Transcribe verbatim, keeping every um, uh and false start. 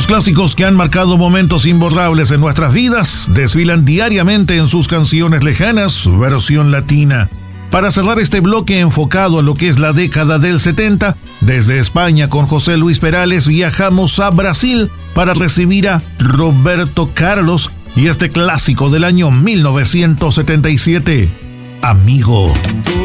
Los clásicos que han marcado momentos imborrables en nuestras vidas desfilan diariamente en sus canciones lejanas, versión latina. Para cerrar este bloque enfocado a lo que es la década del setenta, desde España con José Luis Perales viajamos a Brasil para recibir a Roberto Carlos y este clásico del año mil novecientos setenta y siete, Amigo.